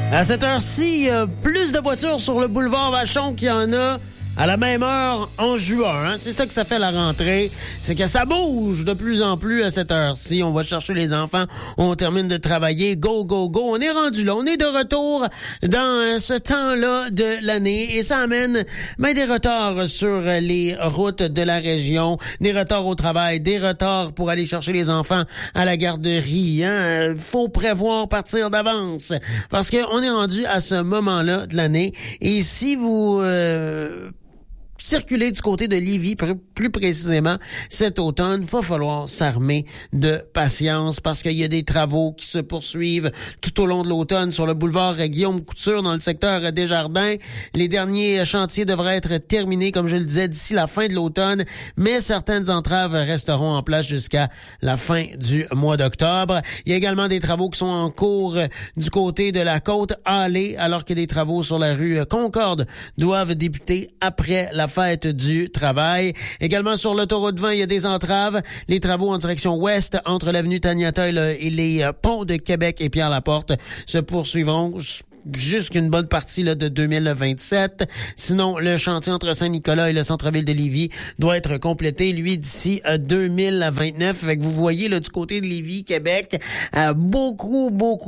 À cette heure-ci, il y a plus de voitures sur le boulevard Vachon qu'il y en a à la même heure en juin. Hein? C'est ça que ça fait la rentrée. C'est que ça bouge de plus en plus à cette heure-ci. On va chercher les enfants. On termine de travailler. Go, go, go. On est rendu là. On est de retour dans ce temps-là de l'année. Et ça amène des retards sur les routes de la région. Des retards au travail. Des retards pour aller chercher les enfants à la garderie. Hein? Faut prévoir partir d'avance. Parce qu'on est rendu à ce moment-là de l'année. Et si vous... circuler du côté de Lévis, plus précisément, cet automne, va falloir s'armer de patience parce qu'il y a des travaux qui se poursuivent tout au long de l'automne sur le boulevard Guillaume Couture dans le secteur Desjardins. Les derniers chantiers devraient être terminés, comme je le disais, d'ici la fin de l'automne, mais certaines entraves resteront en place jusqu'à la fin du mois d'octobre. Il y a également des travaux qui sont en cours du côté de la côte Halley, alors que des travaux sur la rue Concorde doivent débuter après la fête du travail. Également sur l'autoroute 20, il y a des entraves. Les travaux en direction ouest entre l'avenue Taniata et les ponts de Québec et Pierre-Laporte se poursuivront jusqu'une bonne partie là, de 2027. Sinon, le chantier entre Saint-Nicolas et le centre-ville de Lévis doit être complété, lui, d'ici 2029. Fait que vous voyez, là, du côté de Lévis, Québec, beaucoup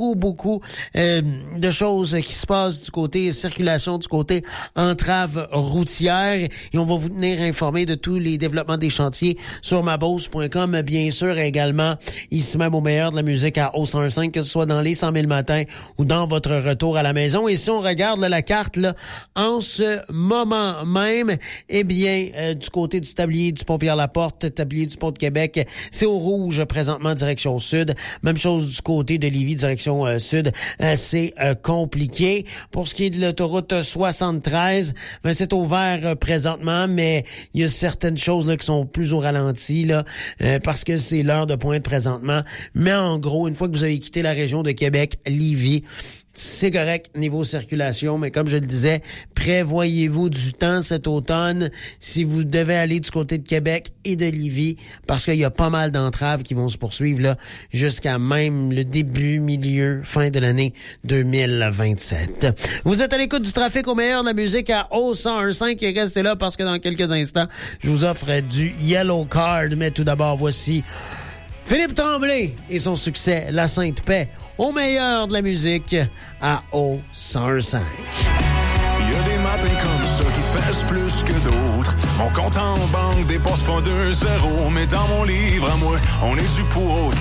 de choses qui se passent du côté circulation, du côté entrave routière. Et on va vous tenir informé de tous les développements des chantiers sur mabosse.com. Bien sûr, également, ici même au meilleur de la musique à O105, que ce soit dans les 100 000 matins ou dans votre retour à la maison. Et si on regarde là, la carte là, en ce moment même, eh bien, du côté du tablier du pont Pierre-Laporte, tablier du pont de Québec, c'est au rouge présentement, direction sud. Même chose du côté de Lévis, direction sud. C'est compliqué. Pour ce qui est de l'autoroute 73, c'est au vert présentement, mais il y a certaines choses là, qui sont plus au ralenti là, parce que c'est l'heure de pointe présentement. Mais en gros, une fois que vous avez quitté la région de Québec, Lévis, c'est correct niveau circulation, mais comme je le disais, prévoyez-vous du temps cet automne si vous devez aller du côté de Québec et de Lévis, parce qu'il y a pas mal d'entraves qui vont se poursuivre là jusqu'à même le début, milieu, fin de l'année 2027. Vous êtes à l'écoute du trafic au meilleur de la musique à O101.5 et restez là parce que dans quelques instants, je vous offre du Yellow Card. Mais tout d'abord, voici Philippe Tremblay et son succès La Sainte Paix au meilleur de la musique à O101.5. Il y a des matins comme ça qui fessent plus que d'autres. Mon compte en banque dépasse pas 2 zéros, mais dans mon livre à moi, on est du pour